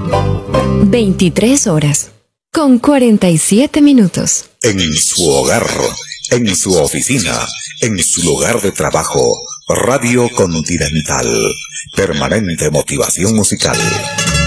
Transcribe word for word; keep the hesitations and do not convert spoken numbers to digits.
veintitrés horas, con cuarenta y siete minutos. En su hogar, en su oficina, en su lugar de trabajo, Radio Continental. Permanente motivación musical.